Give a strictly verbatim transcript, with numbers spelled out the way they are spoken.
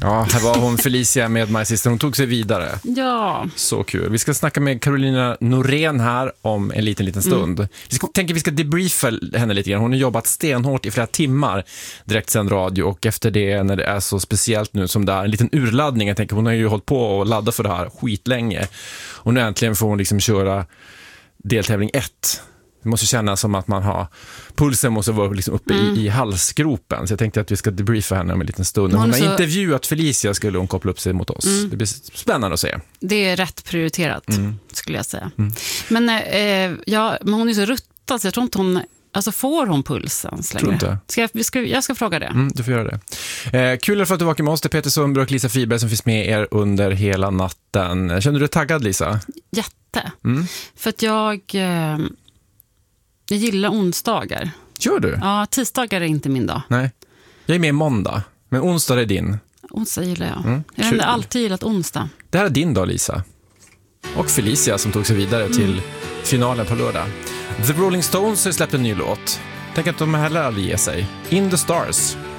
Ja, här var hon Felicia med My Sister. Hon tog sig vidare. Ja. Så kul. Vi ska snacka med Carolina Norén här om en liten, liten stund. Mm. Vi ska, tänker vi ska debriefa henne lite grann. Hon har jobbat stenhårt i flera timmar direkt sen radio, och efter det, när det är så speciellt nu som det är en liten urladdning, jag tänker hon har ju hållit på och laddat för det här skitlänge. Och nu äntligen får hon liksom köra deltävling ett. Det måste kännas som att man har pulsen måste vara liksom uppe mm. i, i halsgropen. Så jag tänkte att vi ska debriefa henne om en liten stund. Hon, hon har så... intervjuat Felicia, skulle hon koppla upp sig mot oss. Mm. Det blir spännande att se. Det är rätt prioriterat, mm. skulle jag säga. Mm. Men, eh, ja, men hon är så ruttad, så jag tror inte hon... Alltså får hon pulsen längre? Ska jag, ska, jag ska fråga det. Mm, du får göra det. Eh, kul för att du var med oss. Det är Peter Sundberg och Lisa Friberg som finns med er under hela natten. Känner du dig taggad, Lisa? Jätte. Mm. För att jag... Eh, Jag gillar onsdagar. Gör du? Ja, tisdagar är inte min dag. Nej, jag är med måndag. Men onsdag är din. Onsdag gillar jag. Mm, jag har alltid gillat onsdag. Det här är din dag, Lisa. Och Felicia som tog sig vidare mm. till finalen på lördag. The Rolling Stones har släppt en ny låt. Tänk att de heller aldrig ger sig. In the Stars.